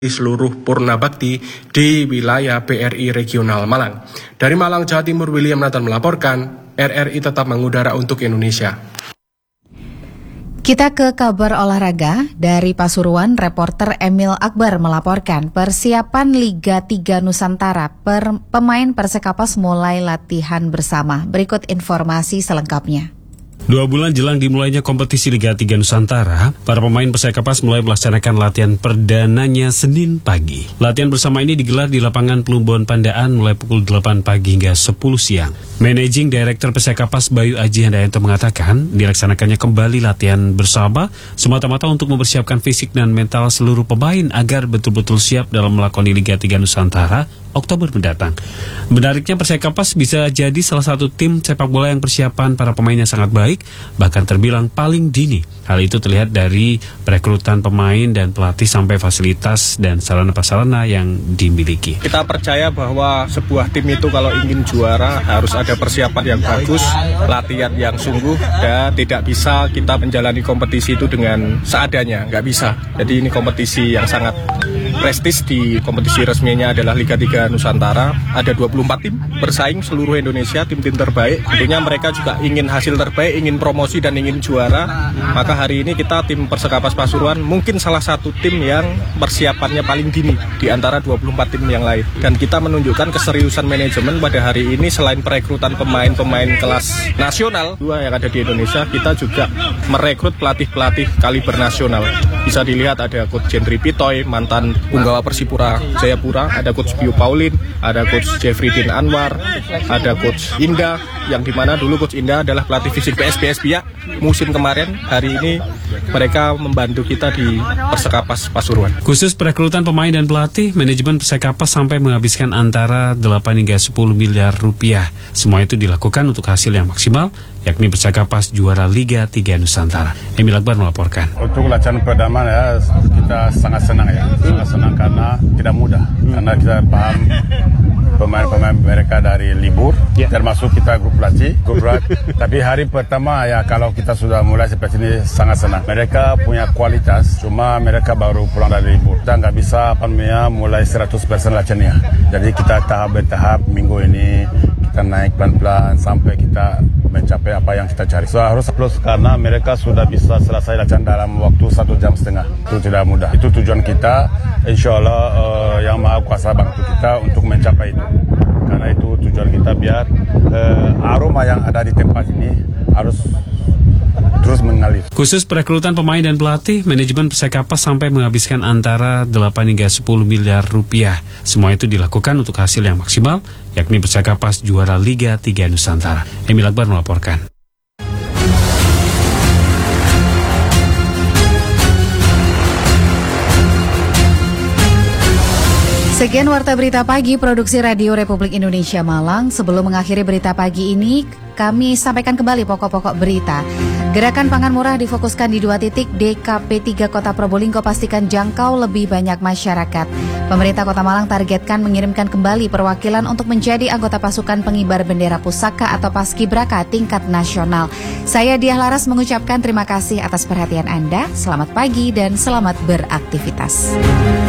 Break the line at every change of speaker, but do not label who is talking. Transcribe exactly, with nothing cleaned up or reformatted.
di seluruh Purna Bakti di wilayah B R I Regional Malang. Dari Malang, Jawa Timur, William Nathan melaporkan, R R I tetap mengudara untuk Indonesia.
Kita ke kabar olahraga. Dari Pasuruan, reporter Emil Akbar melaporkan persiapan Liga tiga Nusantara. Per, pemain Persekapas mulai latihan bersama. Berikut informasi selengkapnya.
Dua bulan jelang dimulainya kompetisi Liga tiga Nusantara, para pemain Persekapas mulai melaksanakan latihan perdananya Senin pagi. Latihan bersama ini digelar di lapangan Plumbon Pandaan mulai pukul delapan pagi hingga sepuluh siang. Managing Director Persekapas Bayu Aji Handayanto mengatakan, dilaksanakannya kembali latihan bersama semata-mata untuk mempersiapkan fisik dan mental seluruh pemain agar betul-betul siap dalam melakoni Liga tiga Nusantara Oktober mendatang. Menariknya, Persekapas bisa jadi salah satu tim sepak bola yang persiapan para pemainnya sangat baik, bahkan terbilang paling dini. Hal itu terlihat dari perekrutan pemain dan pelatih sampai fasilitas dan sarana-prasarana yang dimiliki.
Kita percaya bahwa sebuah tim itu kalau ingin juara harus ada persiapan yang bagus, latihan yang sungguh, dan tidak bisa kita menjalani kompetisi itu dengan seadanya, nggak bisa. Jadi ini kompetisi yang sangat prestis. Di kompetisi resminya adalah Liga tiga Nusantara. Ada dua puluh empat tim bersaing seluruh Indonesia, tim-tim terbaik. Tentunya mereka juga ingin hasil terbaik, ingin promosi dan ingin juara. Maka hari ini kita tim Persekapas Pasuruan mungkin salah satu tim yang persiapannya paling dini di antara dua puluh empat tim yang lain. Dan kita menunjukkan keseriusan manajemen pada hari ini. Selain perekrutan pemain-pemain kelas nasional dua yang ada di Indonesia, kita juga merekrut pelatih-pelatih kaliber nasional. Bisa dilihat ada Coach Jendri Pitoy, mantan punggawa Persipura Jayapura, ada Coach Bio Paulin, ada Coach Jeffrydin Anwar, ada Coach Indah, yang dimana dulu Coach Indah adalah pelatih fisik P S B S Biak musim kemarin. Hari ini mereka membantu kita di Persekapas Pasuruan.
Khusus perekrutan pemain dan pelatih, manajemen Persekapas sampai menghabiskan antara delapan hingga sepuluh miliar rupiah. Semua itu dilakukan untuk hasil yang maksimal, yakni Persekapas juara Liga tiga Nusantara. Emil Akbar melaporkan.
Untuk latihan pertama ya, kita sangat senang ya, sangat senang karena tidak mudah, karena kita paham pemain-pemain mereka dari libur, yeah. Termasuk kita grup pelatih, grup pelatih. Tapi hari pertama ya kalau kita sudah mulai seperti ini sangat senang. Mereka punya kualitas, cuma mereka baru pulang dari libur. Kita nggak bisa apa namanya mulai seratus persen latihannya. Jadi kita tahap bertahap, minggu ini kita naik pelan-pelan sampai kita mencapai apa yang kita cari. So, harus plus karena mereka sudah bisa selesai latihan dalam waktu satu jam setengah. Itu tidak mudah. Itu tujuan kita. Insya Allah uh, yang Maha Kuasa bantu kita untuk mencapai itu. Karena itu tujuan kita biar uh, aroma yang ada di tempat ini harus terus mengalir.
Khusus perekrutan pemain dan pelatih, manajemen Persekapas sampai menghabiskan antara delapan hingga sepuluh miliar rupiah. Semua itu dilakukan untuk hasil yang maksimal, yakni Persekapas juara Liga tiga Nusantara. Emil Akbar melaporkan.
Sekian Warta Berita Pagi Produksi Radio Republik Indonesia Malang. Sebelum mengakhiri berita pagi ini, kami sampaikan kembali pokok-pokok berita. Gerakan pangan murah difokuskan di dua titik. D K P tiga Kota Probolinggo pastikan jangkau lebih banyak masyarakat. Pemerintah Kota Malang targetkan mengirimkan kembali perwakilan untuk menjadi anggota pasukan pengibar bendera pusaka atau Paskibraka tingkat nasional. Saya Diah Laras mengucapkan terima kasih atas perhatian Anda. Selamat pagi dan selamat beraktivitas.